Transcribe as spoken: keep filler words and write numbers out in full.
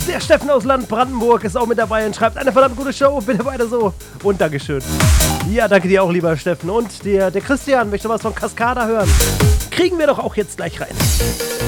Der Steffen aus Land Brandenburg ist auch mit dabei und schreibt eine verdammt gute Show. Bitte weiter so. Und Dankeschön. Ja, danke dir auch, lieber Steffen. Und der, der Christian möchte was von Cascada hören. Kriegen wir doch auch jetzt gleich rein.